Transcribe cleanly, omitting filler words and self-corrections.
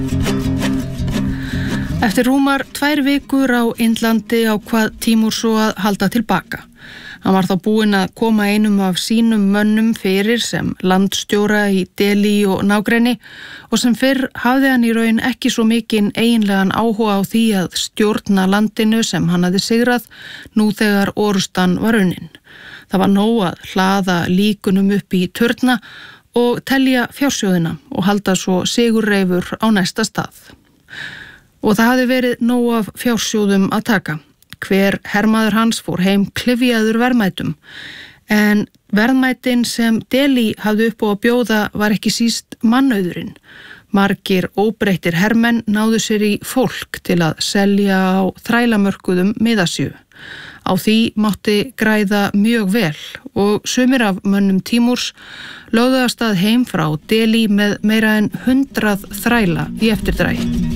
Eftir rúmar 2 vikur á Indlandi ákvað Tímúr svo að halda tilbaka. Hann var þá búinn að koma einum af sínum mönnum fyrir sem landstjóra í Delhi og nágrenni og sem fyrr hafði hann í raun ekki svo mikinn eiginlegan áhuga á því að stjórna landinu sem hann hafði sigrað nú þegar orustan var unnin. Það var nóg að hlaða líkunum upp í turna og telja fjársjóðina og halda svo sigurreifur á næsta stað. Og það hafði verið nóg af fjársjóðum að taka. Hver hermaður hans fór heim klyfjaður verðmætum. En verðmætin sem Delhi hafði upp á að bjóða var ekki síst mannauðurinn. Margir óbreyttir hermenn náðu sér í fólk til að selja á þrælamörkuðum Miðasíu. Á því mátti græða mjög vel og sumir af mönnum Tímúrs lögðu af stað heim frá Delhi með meira en 100 þræla í eftirdragi.